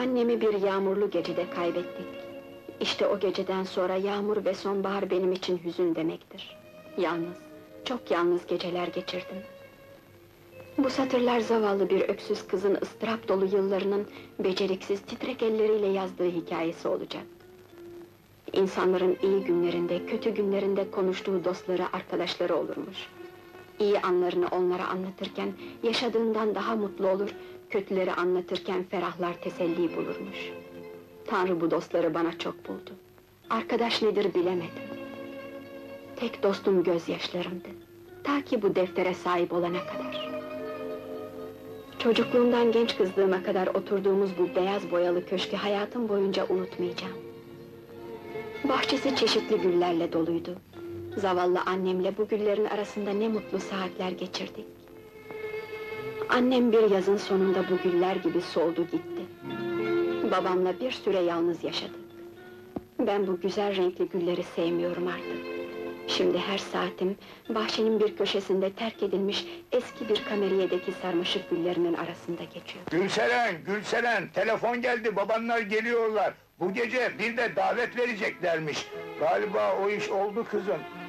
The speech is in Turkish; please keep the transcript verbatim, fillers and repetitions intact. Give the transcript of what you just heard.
Annemi bir yağmurlu gecede kaybettik. İşte o geceden sonra yağmur ve sonbahar benim için hüzün demektir. Yalnız, çok yalnız geceler geçirdim. Bu satırlar zavallı bir öksüz kızın ıstırap dolu yıllarının beceriksiz titrek elleriyle yazdığı hikayesi olacak. İnsanların iyi günlerinde, kötü günlerinde konuştuğu dostları, arkadaşları olurmuş. İyi anlarını onlara anlatırken yaşadığından daha mutlu olur, kötüleri anlatırken ferahlar, teselli bulurmuş. Tanrı bu dostları bana çok buldu. Arkadaş nedir bilemedim. Tek dostum gözyaşlarımdı. Ta ki bu deftere sahip olana kadar. Çocukluğumdan genç kızlığıma kadar oturduğumuz bu beyaz boyalı köşkü hayatım boyunca unutmayacağım. Bahçesi çeşitli güllerle doluydu. Zavallı annemle bu güllerin arasında ne mutlu saatler geçirdik. Annem bir yazın sonunda bu güller gibi soldu gitti. Babamla bir süre yalnız yaşadık. Ben bu güzel renkli gülleri sevmiyorum artık. Şimdi her saatim, bahçenin bir köşesinde terk edilmiş eski bir kameriyedeki sarmaşık güllerinin arasında geçiyor. Gülseren, Gülseren, telefon geldi, babanlar geliyorlar. Bu gece bir de davet vereceklermiş. Galiba o iş oldu kızım.